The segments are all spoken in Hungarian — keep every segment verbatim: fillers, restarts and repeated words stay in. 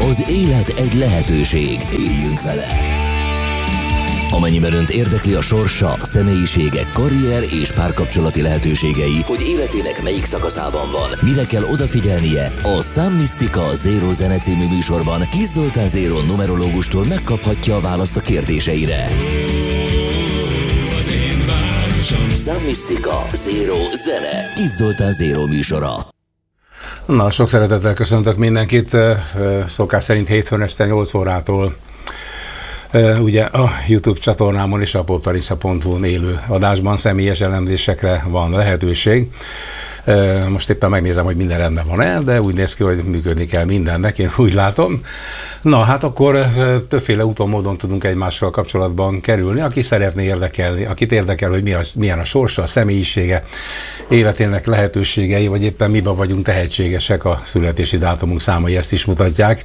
Az élet egy lehetőség. Éljünk vele! Amennyiben önt érdekli a sorsa, személyiségek, karrier és párkapcsolati lehetőségei, hogy életének melyik szakaszában van, mire kell odafigyelnie, a Számmisztika Zero Zene című műsorban Kiss Zoltán Zero numerológustól megkaphatja a választ a kérdéseire. Számmisztika Zero Zene, Kiss Zoltán Zero műsora. Na, sok szeretettel köszöntök mindenkit, szokás szerint hétfőn este nyolc órától ugye a YouTube csatornámon és a poptarica pont hu-n élő adásban személyes elemzésekre van lehetőség. Most éppen megnézem, hogy minden rendben van-e, de úgy néz ki, hogy működni kell mindennek, én úgy látom. Na, hát akkor többféle úton, módon tudunk egymással kapcsolatban kerülni. Aki szeretné érdekelni, akit érdekel, hogy mi a, milyen a sorsa, a személyisége, életének lehetőségei, vagy éppen miben vagyunk tehetségesek, a születési dátumunk számai ezt is mutatják,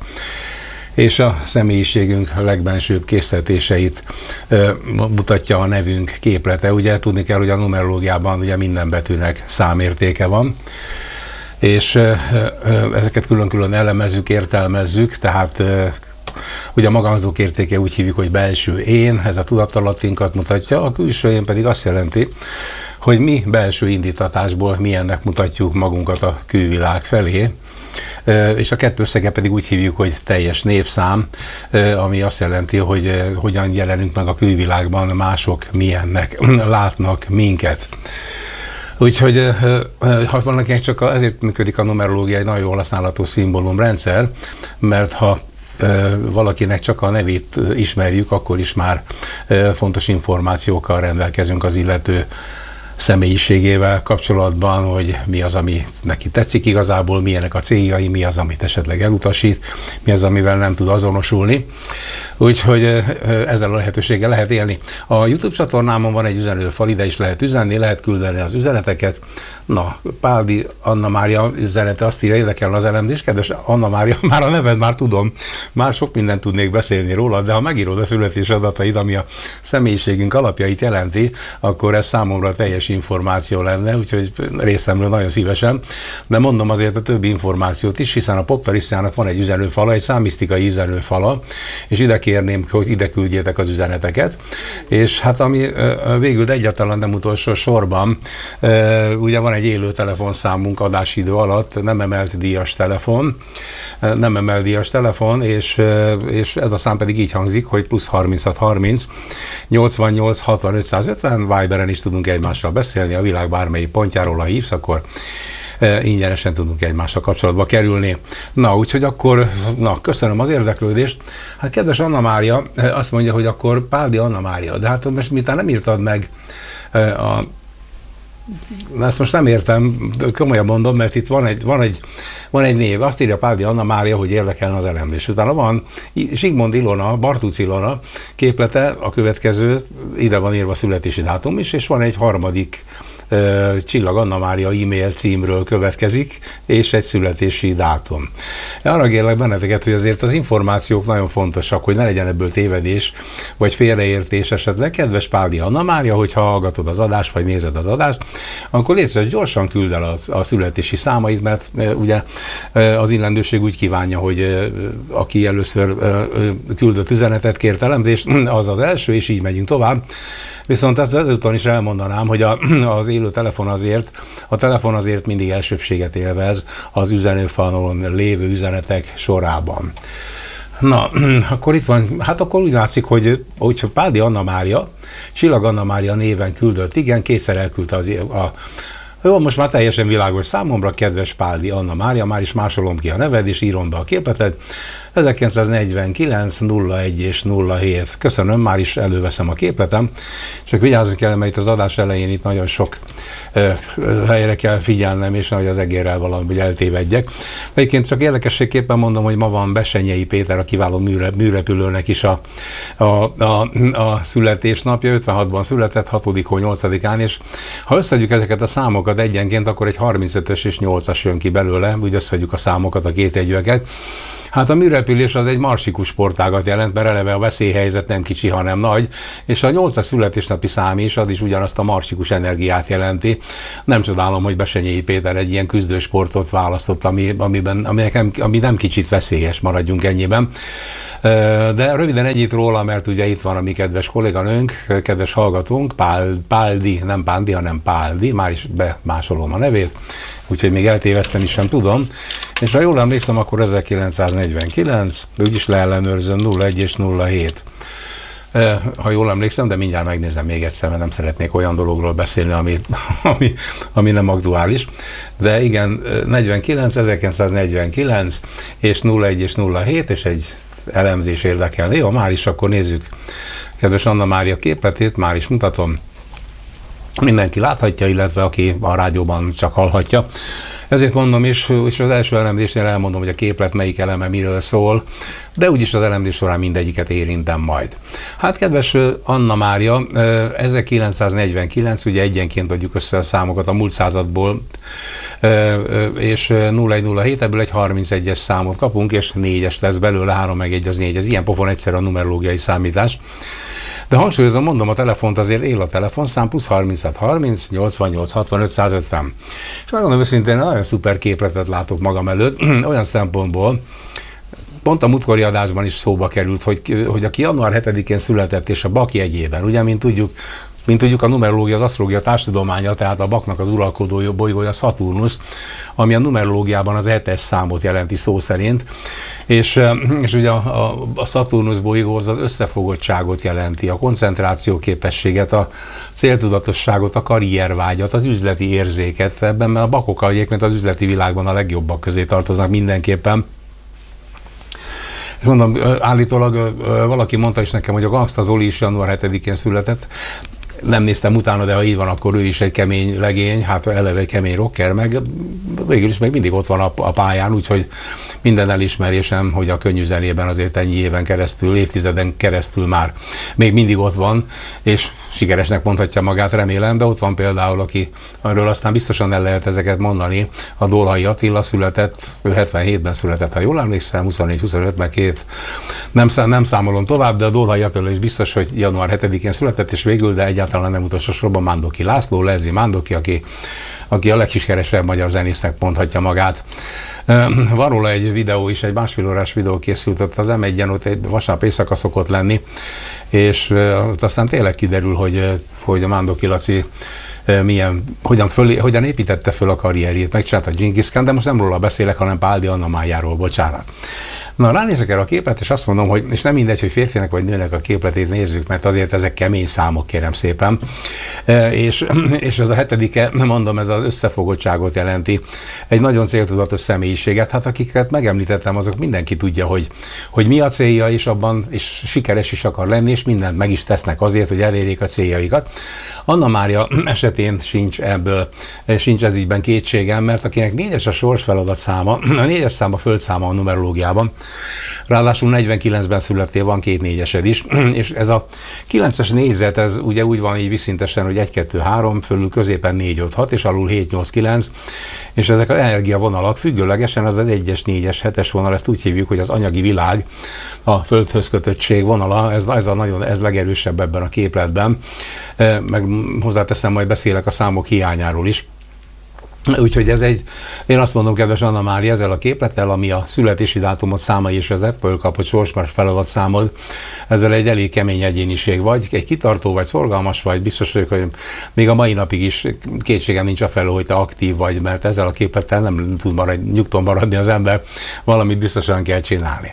és a személyiségünk legbensőbb készletéseit ö, mutatja a nevünk képlete. Ugye tudni kell, hogy a numerológiában ugye minden betűnek számértéke van, és ö, ö, ezeket külön-külön elemezzük, értelmezzük, tehát ö, ugye a magamzók értéke úgy hívjuk, hogy belső én, ez a tudattalattinkat mutatja, a külső én pedig azt jelenti, hogy mi belső indítatásból milyennek mutatjuk magunkat a külvilág felé, és a kettő összege pedig úgy hívjuk, hogy teljes névszám, ami azt jelenti, hogy hogyan jelenünk meg a külvilágban, mások milyennek látnak minket. Úgyhogy ha valakinek csak a, ezért működik a numerológia, egy nagyon jól használható szimbólumrendszer, mert ha valakinek csak a nevét ismerjük, akkor is már fontos információkkal rendelkezünk az illető személyiségével kapcsolatban, hogy mi az, ami neki tetszik igazából, milyenek a céljai, mi az, amit esetleg elutasít, mi az, amivel nem tud azonosulni. Úgyhogy ezzel a lehetőséggel lehet élni. A YouTube csatornámon van egy üzenőfal, ide is lehet üzenni, lehet küldeni az üzeneteket. Na, Páldi Anna Mária üzenete azt írja, érdekel az elemzés, kedves Anna Mária, már a neved már tudom, már sok mindent tudnék beszélni róla, de ha megírod a születés adataid, ami a személyiségünk alapjait jelenti, akkor ez számomra teljes információ lenne, úgyhogy részemről nagyon szívesen, de mondom azért a többi információt is, hiszen a poptaricának van egy üzenőfala, egy számmisztikai üzenőfala, és ide kérném, hogy ide küldjétek az üzeneteket, és hát ami végül egyáltalán nem utolsó sorban, ugye van egy élő telefonszámunk adásidő alatt, nem emelt díjas telefon, nem emelt díjas telefon, és, és ez a szám pedig így hangzik, hogy plusz harminchat harminc nyolcvannyolc hatvan ötszázötven, Viberen is tudunk egymással beszélni, a világ bármelyik pontjáról, ha hívsz, akkor ingyenesen tudunk egymással kapcsolatba kerülni. Na, úgyhogy akkor, na, köszönöm az érdeklődést. Hát kedves Anna Mária azt mondja, hogy akkor Páldi Anna Mária, de hát most miután nem írtad meg a Na, ezt most nem értem, komolyan mondom, mert itt van egy, van egy, van egy név, azt írja Páldi Anna Mária, hogy érdekelne az elemzés. Utána van Zsigmond Ilona, Bartuc Ilona képlete, a következő, ide van írva születési dátum is, és van egy harmadik Csillag Anna Mária e-mail címről következik, és egy születési dátum. Arra kérlek benneteket, hogy azért az információk nagyon fontosak, hogy ne legyen ebből tévedés, vagy félreértés esetleg. Kedves Páldi Anna Mária, hogyha hallgatod az adást, vagy nézed az adást, akkor légy szíves, gyorsan küld el a, a születési számait, mert ugye az illendőség úgy kívánja, hogy aki először küldött üzenetet, kért elemzést, az az első, és így megyünk tovább. Viszont ezt ezúton is elmondanám, hogy a, az élő telefon azért, a telefon azért mindig elsőbséget élvez az üzenőfalon lévő üzenetek sorában. Na, akkor itt van, hát akkor úgy látszik, hogy, hogy Páldi Anna Mária, Csillag Anna Mária néven küldött, igen, kétszer elküldte az a Jó, most már teljesen világos számomra, kedves Páldi Anna Mária, már is másolom ki a neved, és írom be a képletet. ezerkilencszáznegyvenkilenc nulla egy és nulla hét. Köszönöm, már is előveszem a képletem. Csak vigyázni kell, mert itt az adás elején itt nagyon sok ö, ö, helyre kell figyelnem, és nehogy az egérrel valami eltévedjek. Egyébként csak érdekességképpen mondom, hogy ma van Besenyei Péter, a kiváló műre, műrepülőnek is a, a, a, a születésnapja. ötvenhatban született, hatodik hó nyolcadikán, és ha összeadjuk ezeket a számokat egyenként, akkor egy harmincötös és nyolcas jön ki belőle, úgy összeadjuk a számokat, a két egyűeket. Hát a műrepülés az egy marsikus sportágat jelent, mert eleve a veszélyhelyzet nem kicsi, hanem nagy, és a nyolcas születésnapi szám is, az is ugyanazt a marsikus energiát jelenti. Nem csodálom, hogy Besenyei Péter egy ilyen küzdősportot választott, ami, amiben, ami, nekem, ami nem kicsit veszélyes, maradjunk ennyiben. De röviden ennyit róla, mert ugye itt van a mi kedves kolléganőnk, kedves hallgatónk, Pál, Páldi, nem Pándi, hanem Páldi, már is bemásolom a nevét, úgyhogy még eltéveszteni sem tudom. És ha jól emlékszem, akkor ezerkilencszáznegyvenkilenc, úgyis leellenőrzöm, nulla egy és nulla hét. Ha jól emlékszem, de mindjárt megnézem még egyszer, mert nem szeretnék olyan dologról beszélni, ami, ami, ami nem aktuális. De igen, negyvenkilenc, ezerkilencszáznegyvenkilenc, és nulla egy és nulla hét, és egy elemzés érdekelni. Jó, már is akkor nézzük kedves Anna Mária képletét, már is mutatom. Mindenki láthatja, illetve aki a rádióban csak hallhatja. Ezért mondom is, és az első elemzésnél elmondom, hogy a képlet melyik eleme miről szól, de úgyis az elemzés során mindegyiket érintem majd. Hát kedves Anna Mária, ezerkilencszáznegyvenkilenc, ugye egyenként adjuk össze a számokat a múlt századból, és nulla egy nulla hét, ebből egy harmincegyes számot kapunk, és négyes lesz belőle, három meg egy az négy. Ez ilyen pofon egyszerű a numerológiai számítás. De hangsúlyozom, mondom, a telefont azért él a telefonszám, plusz harminchat harminc, nyolcvannyolc, hatvanöt, százötven. És megmondom őszintén, nagyon szuper képletet látok magam előtt, olyan szempontból, pont a múltkori adásban is szóba került, hogy, hogy aki január hetedikén született, és a bak jegyében, ugye, mint tudjuk, mint tudjuk, a numerológia, az asztrológia társtudománya, tehát a baknak az uralkodó bolygója Szaturnusz, ami a numerológiában az hetes számot jelenti szó szerint, és, és ugye a, a, a Szaturnusz bolygó az összefogottságot jelenti, a koncentráció képességet, a céltudatosságot, a karriervágyat, az üzleti érzéket, ebben a bakok egyébként az üzleti világban a legjobbak közé tartoznak mindenképpen. És mondom, állítólag valaki mondta is nekem, hogy a Gangsta Zoli is január hetedikén született. Nem néztem utána, de ha így van, akkor ő is egy kemény legény, hát eleve egy kemény rocker, meg végül is még mindig ott van a, a pályán, úgyhogy minden elismerésem, hogy a könnyű zenében azért ennyi éven keresztül, évtizeden keresztül már még mindig ott van, és sikeresnek mondhatja magát, remélem, de ott van például, aki, arról aztán biztosan el lehet ezeket mondani, a Dolhai Attila született, ő hetvenhétben született, ha jól emlékszem, huszonnégy huszonöt, meg két, nem, nem számolom tovább, de a Dolhai Attila is biztos, hogy január hetedikén született, és végül, de egyáltalán nem utolsó sorban Mándoki László, Lezi Mándoki, aki, aki a legsikeresebb magyar zenésznek mondhatja magát. Van róla egy videó is, egy másfél órás videó készült, ott az em egyen, ott egy vasárnap éjszaka szokott lenni, és ott aztán tényleg kiderül, hogy, hogy a Mándoki Laci milyen, hogyan, föl, hogyan építette föl a karrierjét, megcsinálta Dzsingisz Khan, de most nem róla beszélek, hanem Páldi Anna Máriáról, bocsánat. Na, ránézek erre a képlet, és azt mondom, hogy és nem mindegy, hogy férfinek vagy nőnek a képletét nézzük, mert azért ezek kemény számok, kérem szépen. E, és, és ez a hetedike, mondom, ez az összefogottságot jelenti. Egy nagyon céltudatos személyiséget, hát akiket megemlítettem, azok mindenki tudja, hogy, hogy mi a célja, és abban és sikeres is akar lenni, és mindent meg is tesznek azért, hogy elérjék a céljaikat. Anna Mária esetén sincs ebből, sincs ez ígyben kétségem, mert akinek négyes a sorsfeladat száma, a négyes szám a földszáma a numerológiában, ráadásul negyvenkilencben születtél, van két négyesed is, és ez a kilences négyzet, ez ugye úgy van így viszintesen, hogy egy kettő három, fölül középen négy öt hat, és alul hét nyolc kilenc, és ezek az energiavonalak függőlegesen az az egyes, négyes, hetes vonal, ezt úgy hívjuk, hogy az anyagi világ, a földhöz kötöttség vonala, ez, ez a nagyon, ez legerősebb ebben a képletben, meg hozzáteszem, majd beszélek a számok hiányáról is. Úgyhogy ez egy, én azt mondom, kedves Anna Mária, ezzel a képlettel, ami a születési dátumot számai és az ebből kapott sorsmás feladat számod, ezzel egy elég kemény egyéniség vagy, egy kitartó vagy, szorgalmas vagy, biztos vagyok, hogy még a mai napig is kétségem nincs a felől, hogy te aktív vagy, mert ezzel a képlettel nem tud maradni, nyugton maradni az ember, valamit biztosan kell csinálni.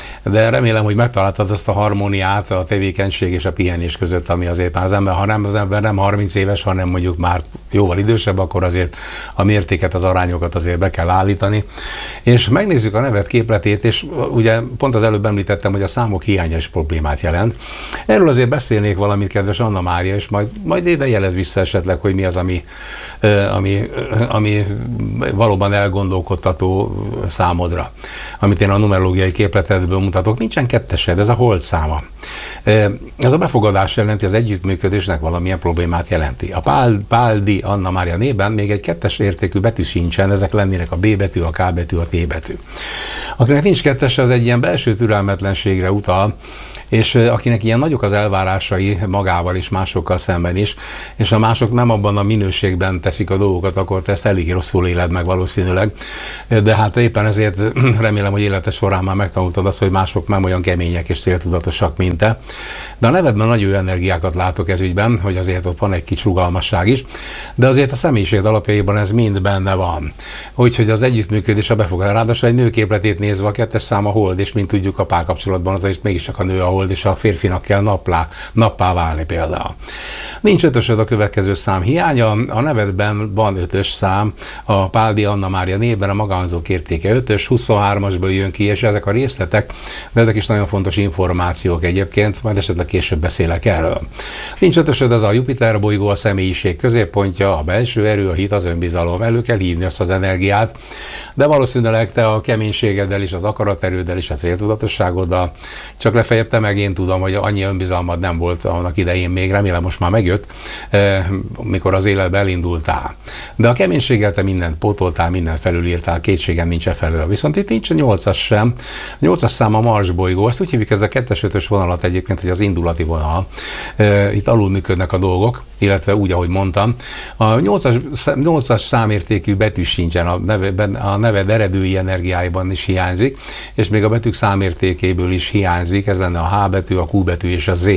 De remélem, hogy megtaláltad azt a harmóniát a tevékenység és a pihenés között, ami azért már az ember, ha nem az ember nem harminc éves, hanem mondjuk már jóval idősebb, akkor azért a mértéket, az arányokat azért be kell állítani. És megnézzük a nevet képletét, és ugye pont az előbb említettem, hogy a számok hiánya is problémát jelent. Erről azért beszélnék valamit, kedves Anna Mária, és majd, majd ide jelez vissza esetleg, hogy mi az, ami, ami, ami valóban elgondolkodtató számodra, amit én a numerológiai képletedből mutatok. Nincsen kettesed, ez a hold száma. Ez a befogadás jelenti, az együttműködésnek valamilyen problémát jelenti. A Pál, Páldi Anna Mária néven még egy kettes értékű betű sincsen, ezek lennének a B betű, a K betű, a T betű. Akinek nincs kettese, az egy ilyen belső türelmetlenségre utal, és akinek ilyen nagyok az elvárásai magával és másokkal szemben is, és ha mások nem abban a minőségben teszik a dolgokat, akkor te ezt elég rosszul éled meg valószínűleg. De hát éppen ezért remélem, hogy életed során már megtanultad azt, hogy mások nem olyan kemények és céltudatosak, mint te. De a nevedben nagyon jó energiákat látok ez ügyben, hogy azért ott van egy kis rugalmasság is, de azért a személyiség alapjaiban ez mind benne van. Úgyhogy az együttműködés a befogadás. Ráadásul egy nő képletét nézve a kettes szám a hold, és mint tudjuk a párkapcsolatban az is mégiscsak a nő a hold, és a férfinak kell naplá, nappá válni például. Nincs ötösöd a következő szám hiánya, a nevedben van ötös szám, a Páldi Anna Mária névben a magánzók értéke ötös, huszonhármasból jön ki, és ezek a részletek, de ezek is nagyon fontos információk egyébként, majd esetleg később beszélek erről. Nincs ötösöd, az a Jupiter bolygó, a személyiség középpontja, a belső erő, a hit, az önbizalom. Elő kell hívni azt az energiát, de valószínűleg te a keménységeddel is, az akaraterőddel is, a céltudatosságoddal, csak legfeljebb te meg én tudom, hogy annyi önbizalmad nem volt annak idején még, remélem most már megjött, mikor az életbe elindultál. De a keménységgel te mindent pótoltál, mindent felülírtál, kétségem nincs e felől. Viszont itt nincs a nyolcas sem. A nyolcas szám a Mars bolygó, ezt úgy hívjuk, ez a kettes-ötös vonalat egyébként, hogy az indulati vonal. Itt alul működnek a dolgok, illetve úgy, ahogy mondtam. A nyolcas számértékű betű sincsen, a, neved, a neved eredői energiáiban is hiányzik, és még a betűk számértékéből is hiányzik, ez lenne a H betű, a Q betű és a Z.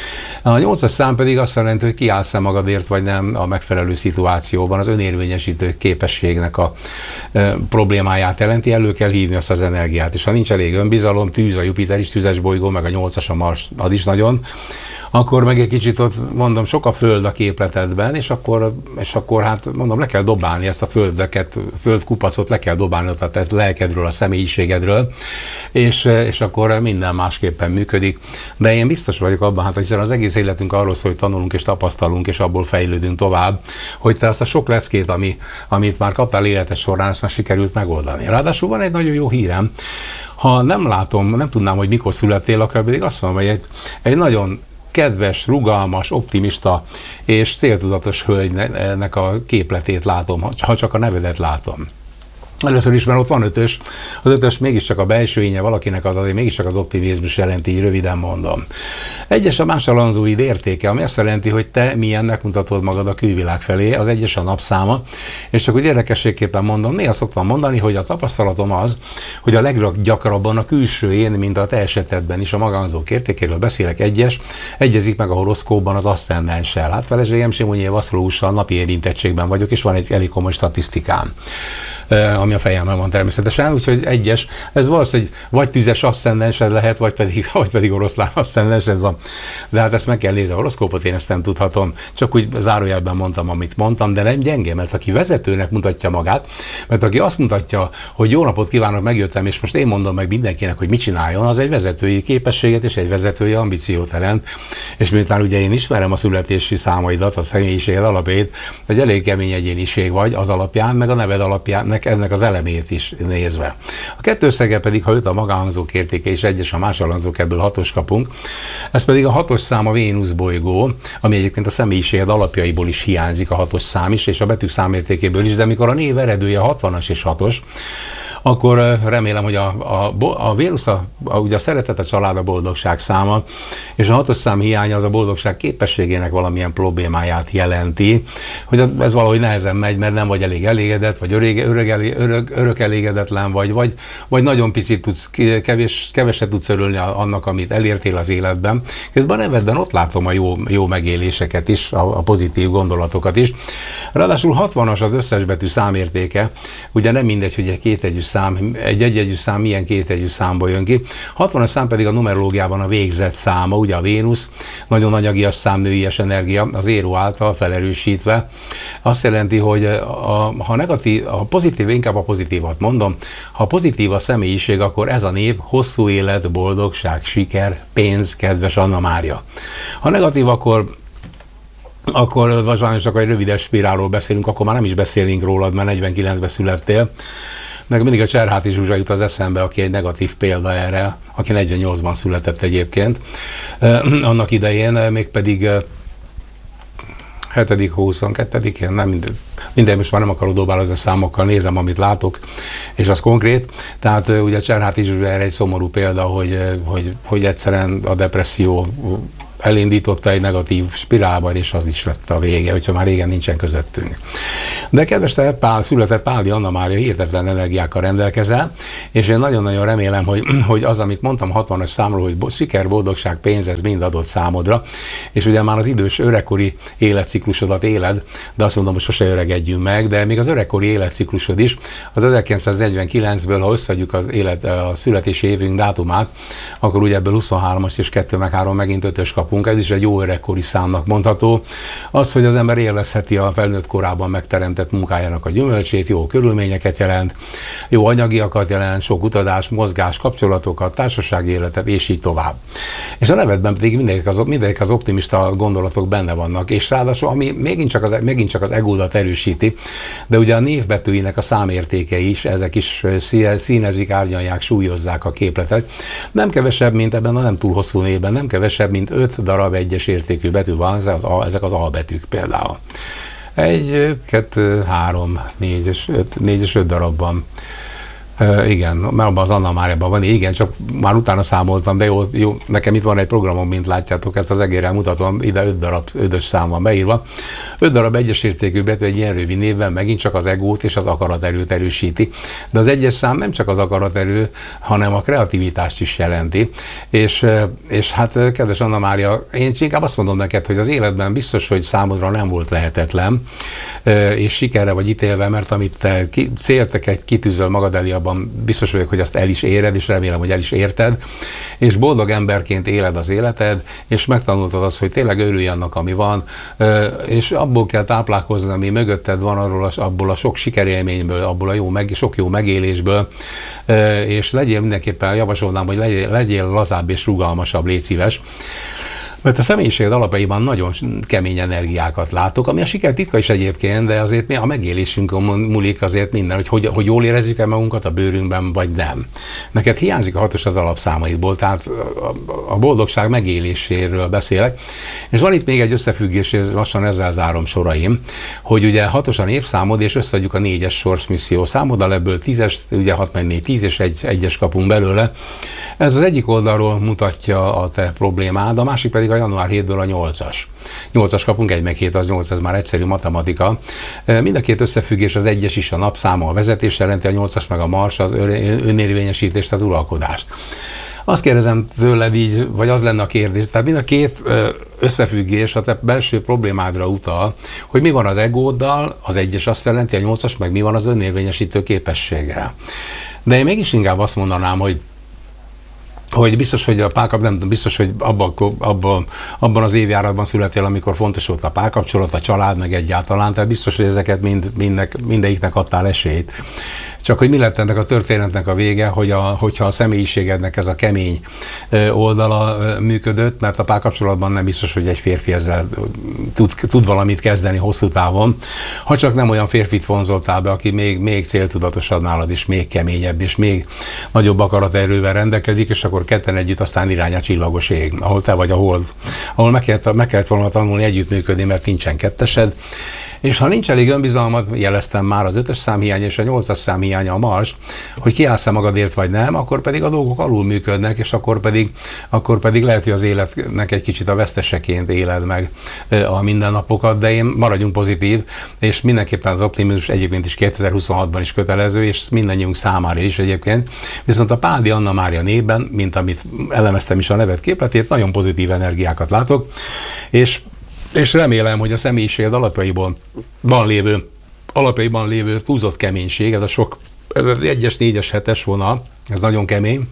A nyolcas szám pedig azt jelenti, hogy kiállsz-e magadért, vagy nem a megfelelő szituációban, az önérvényesítő képességnek a e, problémáját jelenti, elő kell hívni azt az energiát, és ha nincs elég önbizalom, tűz, a Jupiter is tüzes bolygó, meg a nyolcas a Mars, az is nagyon, akkor meg egy kicsit ott mondom, sok a föld a képletedben, és akkor, és akkor hát mondom, le kell dobálni ezt a földeket, földkupacot, le kell dobálni ott a lelkedről, a személyiségedről, és, és akkor minden másképpen működik. De én biztos vagyok abban, hát hiszen az egész életünk arról szól, hogy tanulunk és tapasztalunk, és abból fejlődünk tovább, hogy te azt a sok leckét, ami, amit már kaptál életed során, ezt már sikerült megoldani. Ráadásul van egy nagyon jó hírem, ha nem látom, nem tudnám, hogy mikor születtél, akkor pedig azt mondom, hogy egy, egy nagyon kedves, rugalmas, optimista és céltudatos hölgynek a képletét látom, ha csak a nevedet látom. Először is, mert ott van ötös, az ötös mégiscsak a belsőénye valakinek, az azért mégiscsak az optimizmus jelenti, így röviden mondom. Egyes a másalanzóid értéke, ami azt jelenti, hogy te milyennek mutatod magad a külvilág felé, az egyes a napszáma, és csak úgy érdekességképpen mondom, néha szoktam mondani, hogy a tapasztalatom az, hogy a leggyakrabban a külső én, mint a te esetedben is a magánzók értékéről beszélek, egyes, egyezik meg a horoszkópban az aszcendenssel. Hát feleségem Simonyi Vaszlóussal napi érintettségben vagyok, és van egy elég komoly statisztikám, ami a fejemben van természetesen, úgyhogy egyes, ez valószínűleg vagy tüzes aszcendensed lehet, vagy pedig, vagy pedig oroszlán aszcendensed van. De hát ezt meg kell nézni a horoszkópot, én ezt nem tudhatom. Csak úgy zárójelben mondtam, amit mondtam, de nem gyenge, mert aki vezetőnek mutatja magát, mert aki azt mutatja, hogy jó napot kívánok, megjöttem, és most én mondom meg mindenkinek, hogy mit csináljon, az egy vezetői képességet és egy vezetői ambíciót jelent. És miután ugye én ismerem a születési számaidat, a személyiséged alapjait, hogy elég kemény egyéniség vagy az alapján, meg a neved alapján, ennek az elemét is nézve. A kettőszege pedig, ha öt a magánhangzók értéke és egyes a másalanzók, ebből hatos kapunk. Ez pedig a hatos szám a Vénusz bolygó, ami egyébként a személyiséged alapjaiból is hiányzik, a hatos szám is, és a betűk számértékéből is, de mikor a név eredője hatvanas és hatos, akkor remélem, hogy a, a, a Vénusz, a, a, ugye a szeretet, a család, a boldogság száma, és a hatos szám hiánya az a boldogság képességének valamilyen problémáját jelenti, hogy ez valahogy nehezen megy, mert nem vagy elég elégedett, vagy öreg, öreg, öreg, örök elégedetlen vagy, vagy, vagy nagyon picit tudsz, kevés, keveset tudsz örülni annak, amit elértél az életben. Közben a nevedben ott látom a jó, jó megéléseket is, a, a pozitív gondolatokat is. Ráadásul hatvanas az összes betű számértéke, ugye nem mindegy, hogy egy kétegyű szám, egy egyegyű szám milyen kétegyű számból jön ki. hatvanas szám pedig a numerológiában a végzett száma, ugye a Vénusz, nagyon anyagias szám, nőies energia, az éró által felerősítve. Azt jelenti, hogy a, ha negatív, a pozitív, inkább a pozitívat mondom, ha pozitív a személyiség, akkor ez a név hosszú élet, boldogság, siker, pénz, kedves Anna Mária. Ha negatív, akkor akkor sajnos csak egy rövides spirálról beszélünk, akkor már nem is beszélünk rólad, mert negyvenkilencben születtél. Nekem mindig a Cserháti Zsuzsa jut az eszembe, aki egy negatív példa erre, aki negyvennyolcban született egyébként. Annak idején mégpedig hetedik hó huszonkettedikén, nem minden, minden most már nem akarok dobálózni a számokkal, nézem, amit látok, és az konkrét. Tehát ugye Cserháti Zsuzsa erre egy szomorú példa, hogy, hogy, hogy egyszerűen a depresszió elindította egy negatív spirálban, és az is lett a vége, hogyha már régen nincsen közöttünk. De kedves te Pál, született Páldi Anna Mária, hihetetlen energiákkal rendelkezel, és én nagyon-nagyon remélem, hogy, hogy az, amit mondtam hatvanas számról, hogy siker, boldogság, pénz, ez mind adott számodra, és ugye már az idős öregkori életciklusodat éled, de azt mondom, hogy sose öregedjünk meg, de még az öregkori életciklusod is, az ezerkilencszáznegyvenkilencből, ha összeadjuk az élet, a születési évünk dátumát, akkor ugye ebből huszonhármas és kettő meg három megint ötös kapunk. Ez is egy jó öregkori számnak mondható. Az, hogy az ember élvezheti a felnőtt korában megteremtett munkájának a gyümölcsét, jó körülményeket jelent, jó anyagiakat jelent, sok utazás, mozgás, kapcsolatokat, társasági életet, és így tovább. És a nevedben pedig mindegyik az, mindegyik az optimista gondolatok benne vannak, és ráadásul, ami megint csak az, megint csak az egódat erősíti, de ugye a névbetűinek a számértékei is, ezek is színezik, árnyalják, súlyozzák a képletet. Nem kevesebb, mint ebben a nem túl hosszú névben, nem kevesebb, mint öt darab egyes értékű betű van, ezek az, a, ezek az albetűk például. Egy, kettő, három, négy és öt, négy és öt darabban. Uh, igen, mert abban az Anna Máriában van, igen, csak már utána számoltam, de jó, jó, nekem itt van egy programom, mint látjátok, ezt az egérrel mutatom, ide öt darab ötös szám van beírva. öt darab egyes értékű betű egy ilyen rövid névben megint csak az egót és az akaraterőt erősíti. De az egyes szám nem csak az akaraterő, hanem a kreativitást is jelenti. És, és hát, kedves Anna Mária, én inkább azt mondom neked, hogy az életben biztos, hogy számodra nem volt lehetetlen, és sikerre vagy ítélve, mert amit te célteket kitűzöl magad elé, abban biztos vagyok, hogy azt el is éred, és remélem, hogy el is érted, és boldog emberként éled az életed, és megtanultad azt, hogy tényleg örülj annak, ami van, és abból kell táplálkozni, ami mögötted van, arról, abból a sok sikerélményből, abból a jó meg, sok jó megélésből, és legyél mindenképpen, javasolnám, hogy legyél, legyél lazább és rugalmasabb, légy szíves. Mert a személyiséged alapjaiban nagyon kemény energiákat látok, ami a siker titka is egyébként, de azért mi a megélésünkön múlik azért minden, hogy, hogy, hogy jól érezzük-e magunkat a bőrünkben, vagy nem. Neked hiányzik a hatos az alapszámaidból, tehát a boldogság megéléséről beszélek. És van itt még egy összefüggés, és lassan ezzel zárom soraim, hogy ugye hatosan évszámod, és összeadjuk a négyes sorsmisszió számoddal, ebből tízes, ugye hat meg négy, tíz, és egy egyes kapunk belőle. Ez az egyik oldalról mutatja a te problémád, a másik pedig a január hétből a nyolcas. nyolcas kapunk, egy meg hét, az nyolc, ez már egyszerű matematika. Mind a két összefüggés, az egyes is a napszáma, a vezetés jelenti, a nyolcas meg a mars, az önérvényesítést, az uralkodást. Azt kérdezem tőled így, vagy az lenne a kérdés, tehát mind a két összefüggés a te belső problémádra utal, hogy mi van az egóddal, az egyes azt jelenti, a nyolcas meg mi van az önérvényesítő képességgel. De én mégis inkább azt mondanám, hogy hogy biztos, hogy a párkapcsolat, nem biztos, hogy abban, abban, abban az évjáratban születél, amikor fontos volt a párkapcsolat, a család, meg egyáltalán, tehát biztos, hogy ezeket mind, mindnek, mindegyiknek adtál esélyt. Csak hogy mi lett ennek a történetnek a vége, hogy a, hogyha a személyiségednek ez a kemény oldala működött, mert a párkapcsolatban nem biztos, hogy egy férfi ezzel tud, tud valamit kezdeni hosszú távon, ha csak nem olyan férfit vonzoltál be, aki még, még céltudatosabb nálad, és még keményebb, és még nagyobb akaraterővel rendelkezik, és akkor ketten együtt aztán irány a csillagos ég, ahol te vagy a hold, ahol meg kellett, meg kellett volna tanulni együttműködni, mert nincsen kettesed. És ha nincs elég önbizalmad, jeleztem már az ötös számhiány és a nyolcas számhiány a mars, hogy kiállsz-e magadért vagy nem, akkor pedig a dolgok alul működnek, és akkor pedig, akkor pedig lehet, hogy az életnek egy kicsit a veszteseként éled meg a mindennapokat, de én maradjunk pozitív, és mindenképpen az optimizmus egyébként is kétezer-huszonhatban is kötelező, és mindannyiunk számára is egyébként. Viszont a Páldi Anna Mária névben, mint amit elemeztem is a nevet képletét, nagyon pozitív energiákat látok, és És remélem, hogy a személyiséged alapjaiban van lévő, alapjaiban lévő húzott keménység, ez a sok, ez az egyes, négyes, hetes vonal, ez nagyon kemény,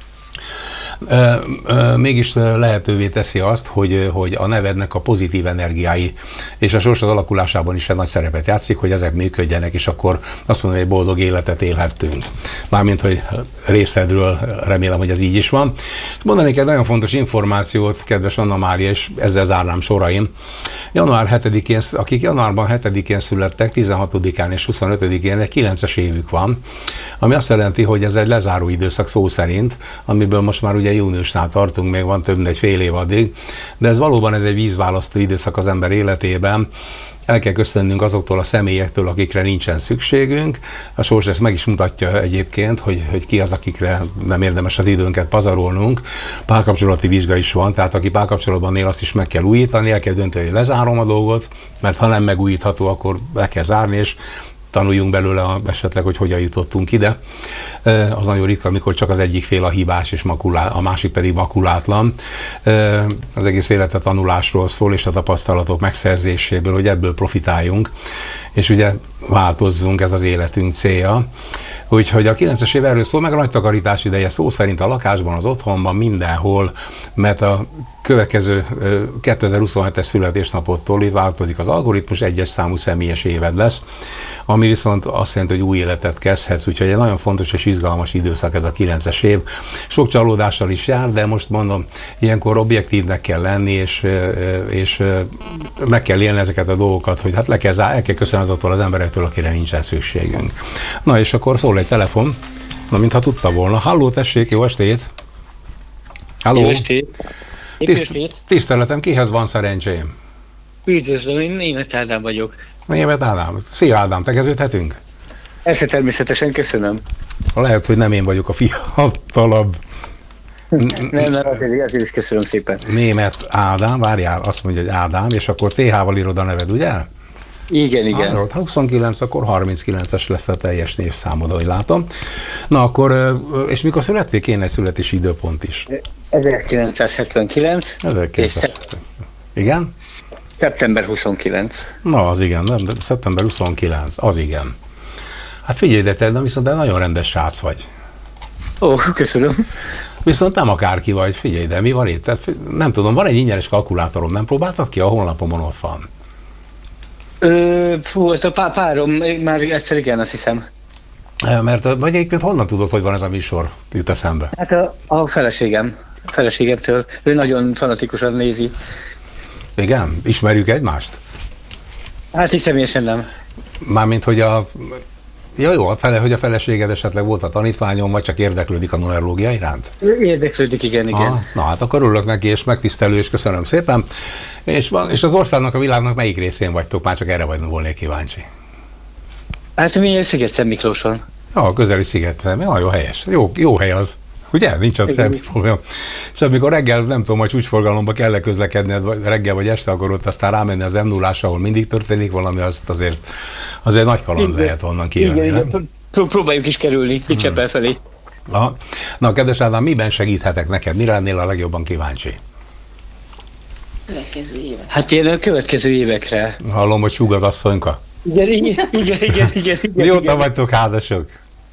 mégis lehetővé teszi azt, hogy, hogy a nevednek a pozitív energiái és a sorsod alakulásában is egy nagy szerepet játszik, hogy ezek működjenek, és akkor azt mondom, hogy egy boldog életet élhettünk. Mármint, hogy részedről remélem, hogy ez így is van. Mondanék egy nagyon fontos információt, kedves Anna Mária, és ezzel zárnám soraim. január hetedikén, akik januárban hetedikén születtek, tizenhatodikán és huszonötödikén egy kilences évük van, ami azt jelenti, hogy ez egy lezáró időszak szó szerint, amiből most már ugye ugye júniusnál tartunk, még van több mint egy fél év addig, de ez valóban ez egy vízválasztó időszak az ember életében. El kell köszönnünk azoktól a személyektől, akikre nincsen szükségünk. A sors ezt meg is mutatja egyébként, hogy, hogy ki az, akikre nem érdemes az időnket pazarolnunk. Párkapcsolati vizsga is van, tehát aki párkapcsolatban él, azt is meg kell újítani, el kell dönteni, hogy lezárom a dolgot, mert ha nem megújítható, akkor le kell zárni, és tanuljunk belőle esetleg, hogy hogyan jutottunk ide. Az nagyon ritka, amikor csak az egyik fél a hibás, és makulá, a másik pedig makulátlan. Az egész élete tanulásról szól, és a tapasztalatok megszerzéséből, hogy ebből profitáljunk, és ugye változzunk, ez az életünk célja. Úgyhogy a kilencves év erről szól, meg a nagy takarítás ideje szó szerint a lakásban, az otthonban, mindenhol, mert a következő kétezer-huszonhetes születésnapottól itt változik az algoritmus, egyes számú személyes éved lesz, ami viszont azt jelenti, hogy új életet kezdhetsz, úgyhogy egy nagyon fontos és izgalmas időszak ez a kilences év. Sok csalódással is jár, de most mondom, ilyenkor objektívnek kell lenni, és, és meg kell élni ezeket a dolgokat, hogy hát le kell, el kell köszönni azoktól az emberektől, akire nincsen szükségünk. Na és akkor szól egy telefon, na mintha tudta volna. Halló, tessék, jó estét! Halló! Jó estét! Tiszt, tiszteletem, kihez van szerencsém? Üdvözlöm, én Németh Ádám vagyok. Németh Ádám. Szia Ádám, tegeződhetünk? Ezt természetesen köszönöm. Lehet, hogy nem én vagyok a fiatalabb. Nem, nem, azért, azért is köszönöm szépen. Németh Ádám, várjál, azt mondja, hogy Ádám, és akkor té há-val írod a neved, ugye? Igen, igen. Ha huszonkilenc, akkor harminckilences lesz a teljes névszámod, ahogy látom. Na akkor, és mikor születtél, kéne egy születési időpont is? ezerkilencszázhetvenkilenc. ezerkilencszázhetvenkilenc. Igen? szeptember huszonkilenc. Na, az igen, nem, de szeptember huszonkilenc, az igen. Hát figyelj, de te de viszont de nagyon rendes srác vagy. Ó, köszönöm. Viszont nem akárki vagy, figyelj, de mi van itt? Tehát, nem tudom, van egy ingyenes kalkulátorom, nem próbáltad ki? A honlapomon ott van. Ö, fú, ez a pá- párom, már egyszer igen, azt hiszem. Mert vagy egyébként honnan tudod, hogy van ez a műsor? Jut eszembe. Hát a, a feleségem, a feleségemtől. Ő nagyon fanatikusan nézi. Igen? Ismerjük egymást? Hát így személyesen nem. Mármint, hogy a... Ja, jó, a fele, hogy a feleséged esetleg volt a tanítványom, vagy csak érdeklődik a numerológia iránt? Érdeklődik, igen, igen. Ah, na hát akkor örülök neki, és megtisztelő, és köszönöm szépen. És, van, és az országnak, a világnak melyik részén vagytok? Már csak erre vagy volnék kíváncsi. Hát mi Sziget-Szent Miklóson. Ja, a közeli Sziget-Szent, nagyon helyes. Jó, jó hely az. Ugye? Nincs ott semmi probléma. És amikor reggel, nem tudom, hogy csúcsforgalomba kell közlekedned, vagy reggel vagy este, akkor ott aztán rámenni az em nullásra, ahol mindig történik valami, azt azért, azért nagy kaland igen, lehet onnan kijönni. Igen, igen. Próbáljuk is kerülni, itt Csepel felé. Na, na, kedves Ádám, miben segíthetek neked? Mire lennél a legjobban kíváncsi? Következő évek. Hát én a következő évekre. Hallom, hogy súg az asszonyka. Igen, igen, igen, igen, igen. Mióta igen. vagytok házasok?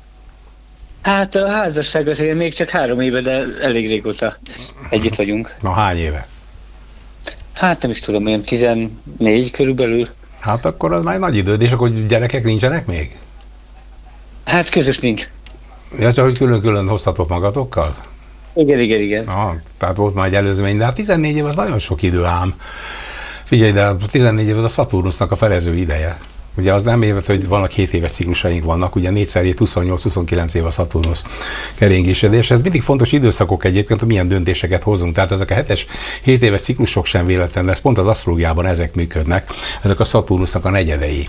Hát a házasság azért még csak három éve, de elég régóta együtt vagyunk. Na, hány éve? Hát nem is tudom, olyan tizennégy körülbelül. Hát akkor az már nagy időd, és akkor gyerekek nincsenek még? Hát közös nincs. Ja, csak hogy külön-külön hoztatok magatokkal? Igen, igen, igen. Ah, tehát volt már egy előzmény, de hát tizennégy év az nagyon sok idő ám. Figyelj, de a tizennégy év az a Szaturnusznak a felező ideje. Ugye az nem évet, hogy vannak hét éves ciklusaink vannak, ugye négyszer hét, huszonnyolc-huszonkilenc év a Szaturnusz keringésed, és ez mindig fontos időszakok egyébként, hogy milyen döntéseket hozunk. Tehát ezek a hetes, hét éves ciklusok sem véletlen, ez pont az asztrológiában ezek működnek, ezek a Szaturnusznak a negyedei.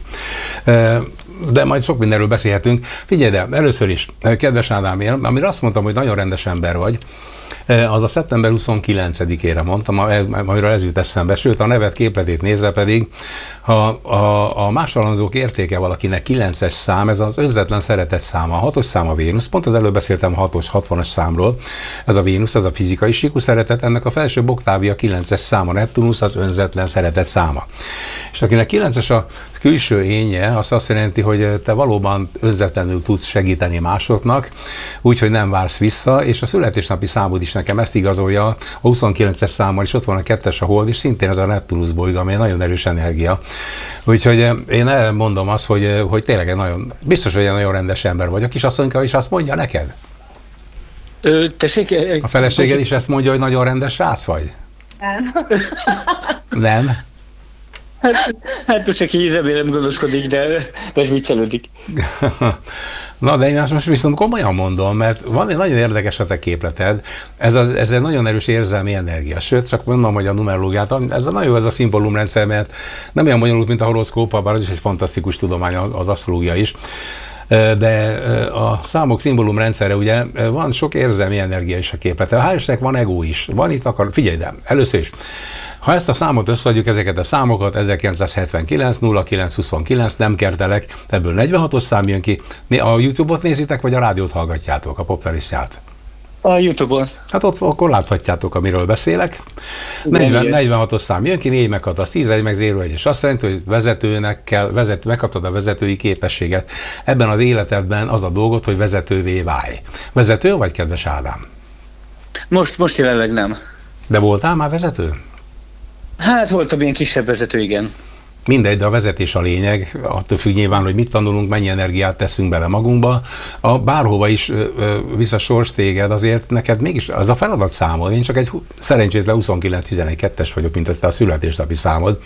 De majd sok mindenről beszélhetünk. Figyelj, de először is, kedves Ádám, én, amire azt mondtam, hogy nagyon rendes ember vagy, az a szeptember huszonkilencedikére mondtam, amiről ez jut eszembe, sőt a nevet képletét nézve pedig, ha a, a másolanzók értéke valakinek kilences szám, ez az önzetlen szeretet száma, a hatos szám a Vénusz, pont az előbb beszéltem a hatos, hatvanas számról, ez a Vénusz, ez a fizikai síkú szeretet, ennek a felső oktávja kilences száma, Neptunusz az önzetlen szeretet száma. És akinek kilences a külső énje, az azt jelenti, hogy te valóban önzetlenül tudsz segíteni másoknak, úgyhogy nem vársz vissza, és a születésnapi számod is nekem ezt igazolja, a huszonkilences számmal is ott van a kettes a hold, és szintén ez a Neptunusz bolygó, ami nagyon erős energia. Úgyhogy én mondom azt, hogy, hogy tényleg egy nagyon, biztos, hogy egy nagyon rendes ember vagy. A kisasszonyka is azt mondja neked? Ö, tessék? A feleséged is ezt mondja, hogy nagyon rendes srác vagy? Nem. Nem? Hát, hát most aki remélem gondoskodik, de most viccelődik. Na, de én most viszont komolyan mondom, mert van egy nagyon érdekes a te képleted, ez, az, ez egy nagyon erős érzelmi energia, sőt, csak mondom, hogy a numerológiát, ez a nagyon jó ez a szimbólumrendszer, mert nem olyan bonyolult, mint a horoszkóp, bár az is egy fantasztikus tudomány, az asztrológia is, de a számok szimbólumrendszere ugye van sok érzelmi energia is a képleted, hál' Istennek van ego is, van itt akar, figyelj ide, először is, ha ezt a számot összeadjuk, ezeket a számokat, ezerkilencszázhetvenkilenc nulla kilenc huszonkilenc, nem kertelek, ebből negyvenhatos szám jön ki. A YouTube-ot nézitek, vagy a rádiót hallgatjátok, a Poptarisztját? A YouTube-on. Hát ott akkor láthatjátok, amiről beszélek. negyven, negyvenhatos szám jön ki, négy meghat az tíz, egy meg zéro egy, és azt jelenti, hogy vezetőnek kell, vezet, megkaptad a vezetői képességet. Ebben az életedben az a dolgot, hogy vezetővé válj. Vezető vagy, kedves Ádám? Most, most jelenleg nem. De voltál már vezető? Hát voltam ilyen kisebb vezető, igen. Mindegy, de a vezetés a lényeg, attól függ nyilván, hogy mit tanulunk, mennyi energiát teszünk bele magunkba. A bárhova is visszasors téged, azért neked mégis az a feladat számod. Én csak egy szerencsétlen huszonkilenc tizenegy kettes vagyok, mint a te a születésnapi számod.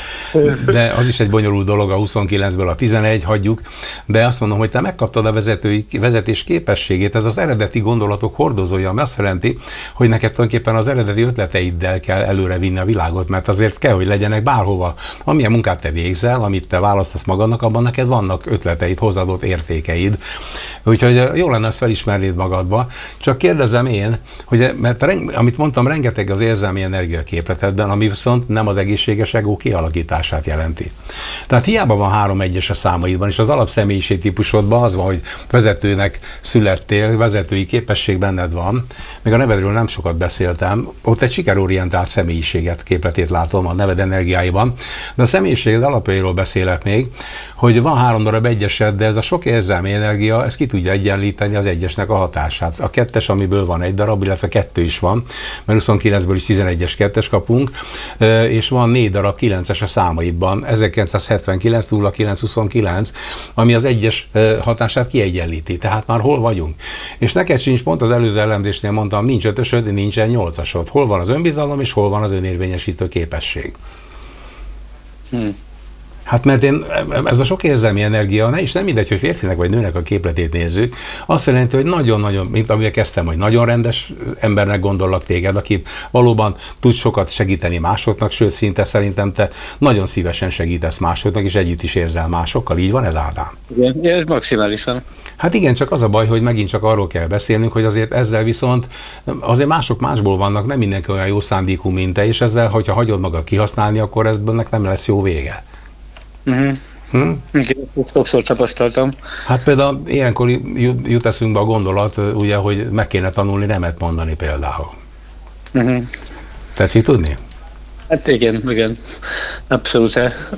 De az is egy bonyolult dolog, a huszonkilencből a tizenegy, hagyjuk. De azt mondom, hogy te megkaptad a vezetői, vezetés képességét, ez az eredeti gondolatok hordozója, ami azt jelenti, hogy neked tulajdonképpen az eredeti ötleteiddel kell előre vinni a világot, mert azért kell, hogy legyenek bárhova. Amilyen munkát te végzel, amit te választasz magadnak, abban neked vannak ötleteid, hozzáadott értékeid. Úgyhogy jó lenne ezt felismernéd magadba. Csak kérdezem én, hogy, mert amit mondtam, rengeteg az érzelmi energia képletedben, ami viszont nem az egészséges ego kialakítását jelenti. Tehát hiába van három egyes a számaidban, és az alapszemélyiség típusodban az van, hogy vezetőnek születtél, vezetői képesség benned van, még a nevedről nem sokat beszéltem, ott egy sikerorientált személyiséget, képletét látom a neved energiáiban, de a személyiséged alapjairól beszélek még, hogy van három darab egyesed, de ez a sok érzelmi energia, ez ki tudja egyenlíteni az egyesnek a hatását. A kettes, amiből van egy darab, illetve kettő is van, mert huszonkilencből is tizenegyes kettes kapunk, és van négy darab kilences a számaidban, ezerkilencszázhetvenkilenc nulla kilenc huszonkilenc, ami az egyes hatását kiegyenlíti. Tehát már hol vagyunk? És neked sincs, pont az előző elemzésnél mondtam, nincs ötösöd, nincsen nyolcasod. Hol van az önbizalom, és hol van az önérvényesítő képesség? Hmm. Hát mert én, ez a sok érzelmi energia, ne is nem mindegy, hogy férfinek vagy nőnek a képletét nézzük, azt jelenti, hogy nagyon-nagyon, mint amivel kezdtem, hogy nagyon rendes embernek gondollak téged, aki valóban tud sokat segíteni másoknak, sőt szinte szerintem te nagyon szívesen segítesz másoknak, és együtt is érzel másokkal. Így van ez, Ádám? Igen, ez maximálisan. Hát igen, csak az a baj, hogy megint csak arról kell beszélnünk, hogy azért ezzel viszont azért mások másból vannak, nem mindenki olyan jó szándékú, mint te, és ezzel, hogyha hagyod magad kihasználni, akkor eznek nem lesz jó vége. Uh-huh. Hm? Igen, sokszor tapasztaltam. Hát például ilyenkor jut eszünkbe a gondolat, ugye, hogy meg kéne tanulni nemet mondani például. Uh-huh. Tetszik tudni? Hát igen, igen. Abszolút.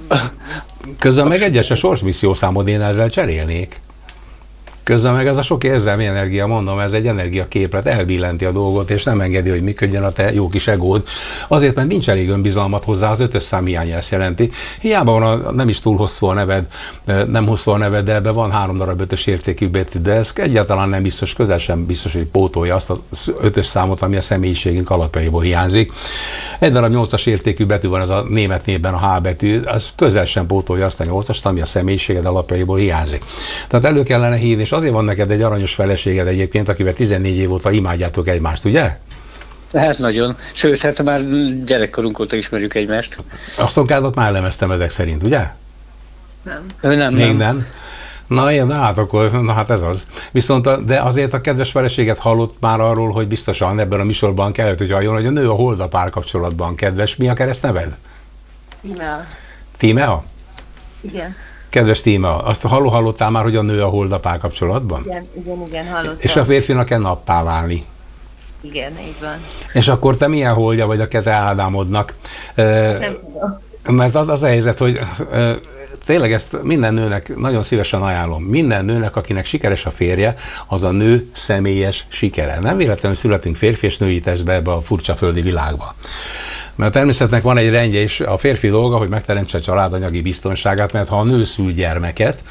Közben meg egyes a sorsmisszió számod, én ezzel cserélnék. Közben meg ez a sok érzelmi energia, mondom, ez egy energiaképlet, elbillenti a dolgot, és nem engedi, hogy működjön a te jó kis egód. Azért, mert nincs elég önbizalmat hozzá, az ötös szám hiány ezt jelenti. Hiába van a, nem is túl hosszú a neved, nem hosszú a neved, de ebben van három darab ötös értékű betű, de ez egyáltalán nem biztos, közel sem biztos, hogy pótolja azt az ötös számot, ami a személyiségünk alapjaiból hiányzik. Egy darab nyolcas értékű betű van, ez a német névben a H betű, az közel sem pótolja azt a nyolcast, ami a személyiséged alapjaiból hiányzik. Tehát elő kellene hívni, és azért van neked egy aranyos feleséged egyébként, akivel tizennégy év óta imádjátok egymást, ugye? Hát nagyon. Sőt, hát már gyerekkorunk óta ismerjük egymást. A szokádat már elemeztem ezek szerint, ugye? Nem. Nem, Még nem. nem. Na, ilyen, na hát akkor, na hát ez az. Viszont, a, de azért a kedves feleséget hallott már arról, hogy biztosan ebben a műsorban kellett, hogy halljon, hogy a nő a Holda párkapcsolatban kedves. Mi a keresztneved? Tímea. Tímea? Igen. Kedves Tímea, azt halló hallottál már, hogy a nő a Holda párkapcsolatban? Igen, igen, igen, hallottam. És a férfinak kell nappá válni. Igen, így van. És akkor te milyen holdja vagy a te Ádámodnak? Nem tudom. Mert az a helyzet, hogy tényleg ezt minden nőnek nagyon szívesen ajánlom. Minden nőnek, akinek sikeres a férje, az a nő személyes sikere. Nem véletlenül születünk férfi és női testbe ebbe a furcsa földi világba. Mert a természetnek van egy rendje, és a férfi dolga, hogy megteremtse a család anyagi biztonságát, mert ha a nő szül gyermeket,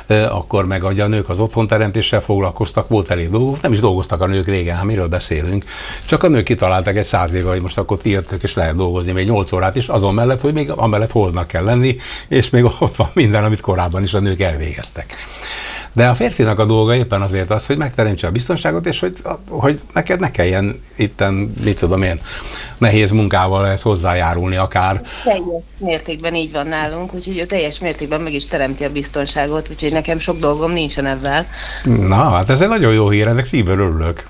akkor meg a nők az otthonteremtéssel foglalkoztak, volt elég dolgok, nem is dolgoztak a nők régen, hát miről beszélünk. Csak a nők kitaláltak egy száz éve, hogy most akkor ti jöttök és lehet dolgozni még nyolc órát is, azon mellett, hogy még amellett holdnak kell lenni, és még ott van minden, amit korábban is a nők elvégeztek. De a férfinak a dolga éppen azért az, hogy megteremtse a biztonságot, és hogy, hogy neked ne kelljen itten, mit tudom én, nehéz munkával ehhez hozzájárulni akár. Teljes mértékben így van nálunk, úgyhogy ő teljes mértékben meg is teremti a biztonságot, úgyhogy nekem sok dolgom nincsen ezzel. Na, hát ez egy nagyon jó hír, ennek szívből örülök.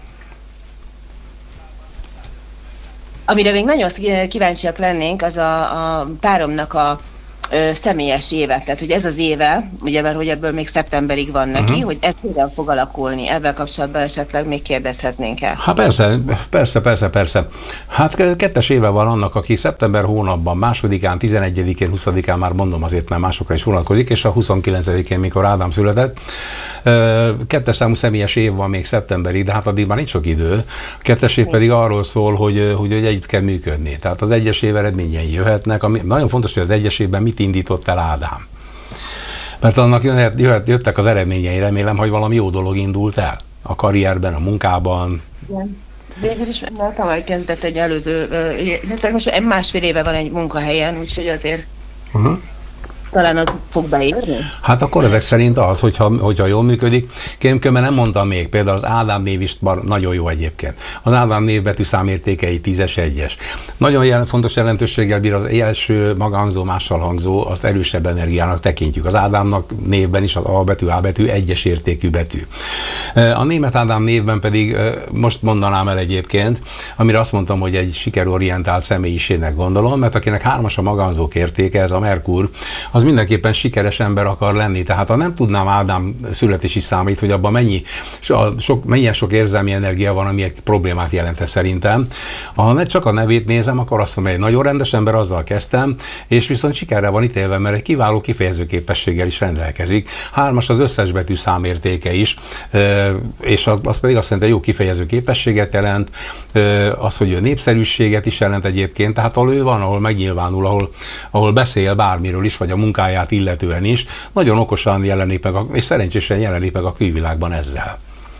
Amire még nagyon kíváncsiak lennénk, az a, a páromnak a ö, személyes éve. Tehát, hogy ez az éve, ugye, mert hogy ebből még szeptemberig van neki, uh-huh. hogy ez hogyan fog alakulni. Ebben kapcsolatban esetleg még kérdezhetnénk-e? Hát persze, persze, persze, persze. Hát kettes éve van annak, aki szeptember hónapban, másodikán, tizenegyedikén, huszadikán, már mondom azért, mert másokra is vonatkozik, és a huszonkilencedikén, mikor Ádám született. Kettes számú személyes év van még szeptemberig, de hát addig már nincs sok idő. A kettes év pedig arról szól, hogy, hogy együtt kell működni. Tehát az egyes év eredményei jöhetnek. Ami nagyon fontos, hogy az egyes évben mit indított el Ádám. Mert annak jöhet, jöhet, jöttek az eredményei, remélem, hogy valami jó dolog indult el. A karrierben, a munkában. Igen. Végül is már tavaly kezdett egy előző, most másfél éve van egy munkahelyen, úgyhogy azért uh-huh. talán az fog beérni? Hát akkor ezek szerint az, hogyha, hogyha jól működik. Kérem, nem mondtam még, például az Ádám név is nagyon jó egyébként. Az Ádám név betűszámértékei tízes, egyes. Nagyon jel, fontos jelentőséggel bír az első magahangzó, mással hangzó, azt erősebb energiának tekintjük. Az Ádámnak névben is az A betű, A betű, egyes értékű betű. A német Ádám névben pedig most mondanám el egyébként, amire azt mondtam, hogy egy sikerorientált személyiségnek gondolom, mert akinek hármas a magahangzók értéke, ez a Merkur, az mindenképpen sikeres ember akar lenni. Tehát ha nem tudnám Ádám születési számait, hogy abban mennyi, sok, milyen sok érzelmi energia van, ami egy problémát jelent szerintem. Ha csak a nevét nézem, akkor azt mondom, hogy egy nagyon rendes ember, azzal kezdtem, és viszont sikerre van ítélve, mert egy kiváló kifejezőképességgel is rendelkezik. Hármas az összes betű számértéke is, és az pedig azt jelenti, hogy jó kifejezőképességet jelent, az, hogy ő népszerűséget is jelent egyébként, tehát ahol ő van, ahol megnyilvánul, ahol, ahol beszél bármiről is, vagy a munkáját illetően is, nagyon okosan jelenik meg, és szerencsésen jelenik meg a külvilágban ezzel.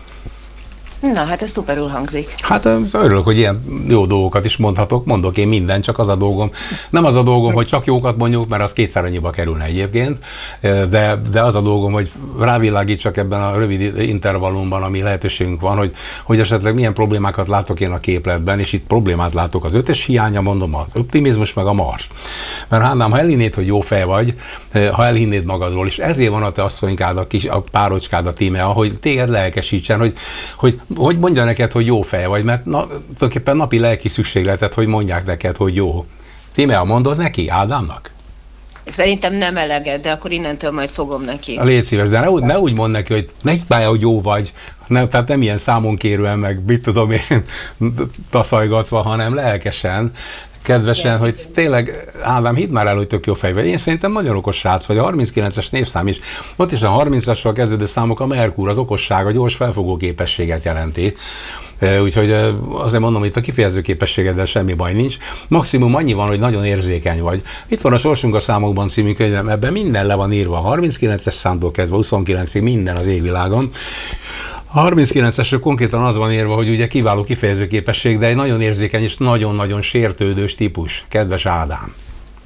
Na, hát ez szuperül hangzik. Hát örülök, hogy ilyen jó dolgokat is mondhatok, mondok én minden, csak az a dolgom. Nem az a dolgom, hogy csak jókat mondjuk, mert az kétszer annyiba kerülne egyébként, de, de az a dolgom, hogy rávilágítsak ebben a rövid intervallumban, ami lehetőségünk van, hogy, hogy esetleg milyen problémákat látok én a képletben, és itt problémát látok az ötös hiánya, mondom, az optimizmus meg a mars. Mert Hánám, ha elhinnéd, hogy jó fej vagy, ha elhinnéd magadról, és ezért van a te asszonykád, a kis a párocskád, a Tímea, hogy téged lelkesítsen, hogy, hogy hogy mondja neked, hogy jó fej vagy, mert na, tulajdonképpen napi lelki szükségletet, hogy mondják neked, hogy jó. Tímea, mondod neki, Ádámnak? Szerintem nem eleget, de akkor innentől majd fogom neki. Légy szíves, de ne, ne úgy mondd neki, hogy ne higgálja, hogy jó vagy, nem, tehát nem ilyen számon kérően, meg mit tudom én, taszajgatva, hanem lelkesen, kedvesen, hogy tényleg, Ádám, hidd már el, hogy tök jó fej vagy. Én szerintem nagyon okos srác vagy, a harminckilences névszám is. Ott is a harmincassal kezdődő számok, a Merkur, az okosság, a gyors felfogó képességet jelenti. Úgyhogy azért mondom, hogy itt a kifejező képességeddel semmi baj nincs. Maximum annyi van, hogy nagyon érzékeny vagy. Itt van a Sorsunk a számokban című könyvem, ebben minden le van írva, a harminckilences számtól kezdve huszonkilencig minden az égvilágon. A harminckilencesről konkrétan az van írva, hogy ugye kiváló kifejezőképesség, de egy nagyon érzékeny és nagyon-nagyon sértődős típus, kedves Ádám.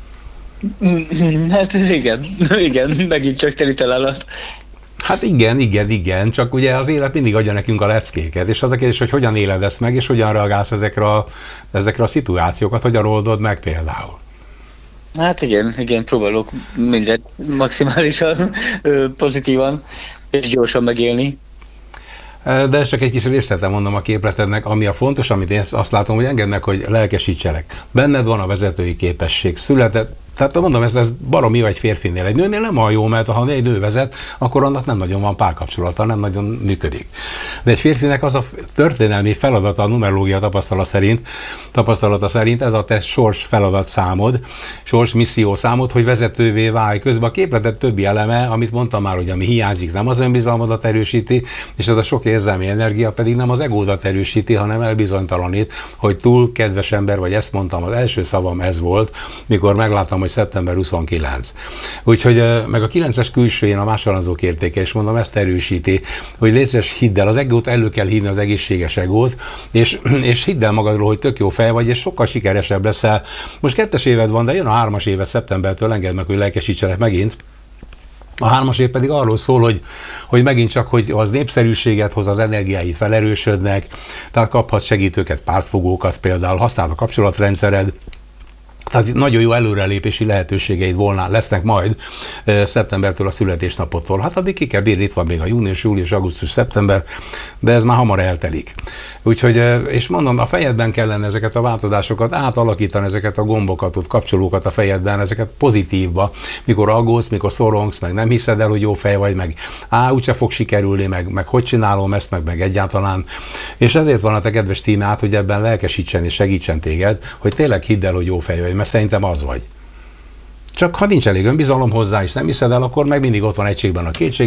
Hát igen, igen, megint csak telítelálat. Hát igen, igen, igen, csak ugye az élet mindig adja nekünk a leckéket, és az a kérdés, hogy hogyan éled ezt meg, és hogyan reagálsz ezekre a, ezekre a szituációkat, hogyan oldod meg például. Hát igen, igen, próbálok mindent maximálisan pozitívan és gyorsan megélni. De ez csak egy kis részletem mondom a képletednek, ami a fontos, amit én azt látom, hogy engedd meg, hogy lelkesítselek. Benned van a vezetői képesség, született, tehát mondom, ez, ez baromi jó egy férfinél. Egy nőnél nem olyan jó, mert ha egy nő vezet, akkor annak nem nagyon van párkapcsolata, nem nagyon működik. De egy férfinek az a történelmi feladata, a numerológia tapasztalata szerint, tapasztalata szerint ez a te sors feladat számod, sors misszió számod, hogy vezetővé válj. Közben a képletet többi eleme, amit mondtam már, hogy ami hiányzik, nem az önbizalmadat erősíti, és az a sok érzelmi energia pedig nem az egódat erősíti, hanem elbizonytalanít, hogy túl kedves ember vagy, ezt mondtam, az első szavam ez volt, mikor megláttam, hogy hogy szeptember huszonkilenc. Úgyhogy meg a kilences külsőjén a másolanzók értéke, és mondom, ezt erősíti, hogy létszés hidd el, az egót elő kell hívni, az egészséges egót, és, és hidd el magadról, hogy tök jó fej vagy, és sokkal sikeresebb leszel. Most kettes éved van, de jön a hármas évet szeptembertől, engedd meg, hogy lelkesítsenek megint. A hármas év pedig arról szól, hogy, hogy megint csak, hogy az népszerűséget hoz, az energiáit felerősödnek, tehát kaphatsz segítőket, pártfogókat például, használd a kapcsolatrendszered, tehát nagyon jó előrelépési lehetőségeid volna, lesznek majd e, szeptembertől a születésnapodtól. Hát addig ki kell bírni, itt van még a június, július, augusztus, szeptember, de ez már hamar eltelik. Úgyhogy, e, és mondom, a fejedben kellene ezeket a változásokat átalakítani, ezeket a gombokat, ott kapcsolókat a fejedben, ezeket pozitívba, mikor aggódsz, mikor szorongsz, meg nem hiszed el, hogy jó fej vagy, meg á, úgyse fog sikerülni, meg, meg hogy csinálom ezt, meg, meg egyáltalán. És ezért van a te kedves tímát, hogy ebben lelkesítsen és segítsen téged, hogy tényleg hidd el, hogy jó fej vagy, mert szerintem az vagy. Csak ha nincs elég önbizalom hozzá, és nem hiszed el, akkor meg mindig ott van egységben a kétség,